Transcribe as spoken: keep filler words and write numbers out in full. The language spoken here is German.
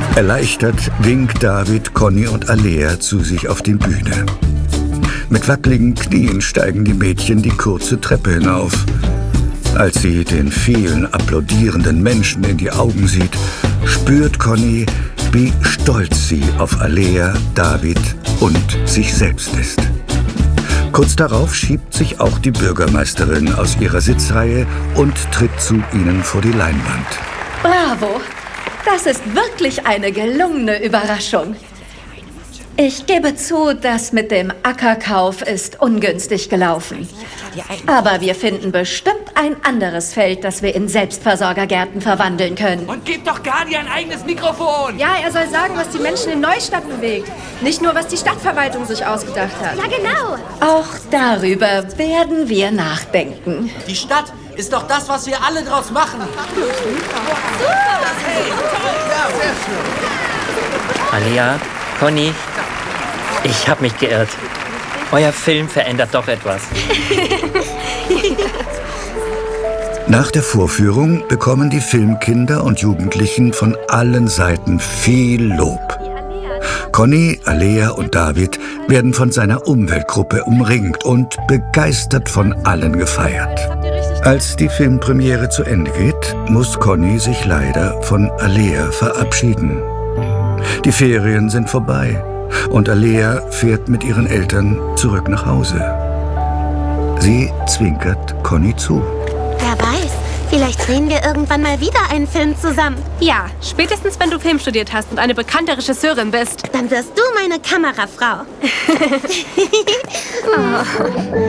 Erleichtert winkt David Conny und Alea zu sich auf die Bühne. Mit wackeligen Knien steigen die Mädchen die kurze Treppe hinauf. Als sie den vielen applaudierenden Menschen in die Augen sieht, spürt Conny, wie stolz sie auf Alea, David und sich selbst ist. Kurz darauf schiebt sich auch die Bürgermeisterin aus ihrer Sitzreihe und tritt zu ihnen vor die Leinwand. Bravo! Das ist wirklich eine gelungene Überraschung. Ich gebe zu, das mit dem Ackerkauf ist ungünstig gelaufen. Aber wir finden bestimmt ein anderes Feld, das wir in Selbstversorgergärten verwandeln können. Und gebt doch Gardi ein eigenes Mikrofon! Ja, er soll sagen, was die Menschen in Neustadt bewegt. Nicht nur, was die Stadtverwaltung sich ausgedacht hat. Ja, genau. Auch darüber werden wir nachdenken. Die Stadt ist doch das, was wir alle draus machen. Alea, Conny, ich habe mich geirrt. Euer Film verändert doch etwas. Nach der Vorführung bekommen die Filmkinder und Jugendlichen von allen Seiten viel Lob. Conny, Alea und David werden von seiner Umweltgruppe umringt und begeistert von allen gefeiert. Als die Filmpremiere zu Ende geht, muss Conny sich leider von Alea verabschieden. Die Ferien sind vorbei und Alea fährt mit ihren Eltern zurück nach Hause. Sie zwinkert Conny zu. Wer weiß, vielleicht drehen wir irgendwann mal wieder einen Film zusammen. Ja, spätestens wenn du Film studiert hast und eine bekannte Regisseurin bist. Dann wirst du meine Kamerafrau. Oh.